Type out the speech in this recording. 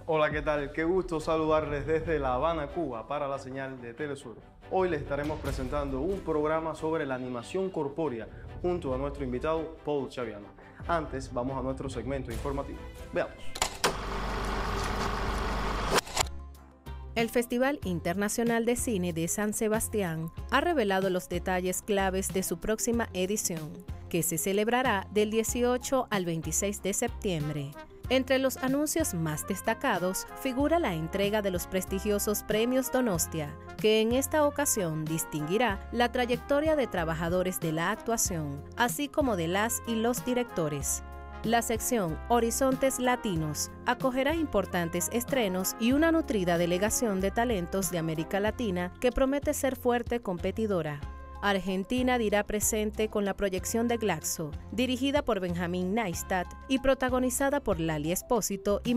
Hola, ¿qué tal? Qué gusto saludarles desde La Habana, Cuba, para la señal de Telesur. Hoy les estaremos presentando un programa sobre la animación corpórea junto a nuestro invitado Paul Chaviano. Antes, vamos a nuestro segmento informativo. Veamos. El Festival Internacional de Cine de San Sebastián ha revelado los detalles claves de su próxima edición, que se celebrará del 18 al 26 de septiembre. Entre los anuncios más destacados figura la entrega de los prestigiosos Premios Donostia, que en esta ocasión distinguirá la trayectoria de trabajadores de la actuación, así como de las y los directores. La sección Horizontes Latinos acogerá importantes estrenos y una nutrida delegación de talentos de América Latina que promete ser fuerte competidora. Argentina dirá presente con la proyección de Glaxo, dirigida por Benjamín Neistat y protagonizada por Lali Espósito y